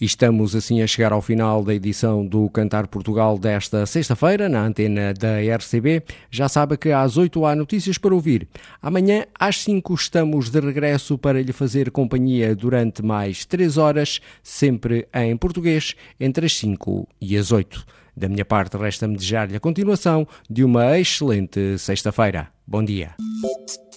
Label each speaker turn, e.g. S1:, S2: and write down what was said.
S1: E estamos assim a chegar ao final da edição do Cantar Portugal desta sexta-feira, na antena da RCB. Já sabe que às 8 há notícias para ouvir. Amanhã às 5 estamos de regresso para lhe fazer companhia durante mais 3 horas, sempre em português, entre as 5 e as 8. Da minha parte, resta-me desejar-lhe a continuação de uma excelente sexta-feira. Bom dia.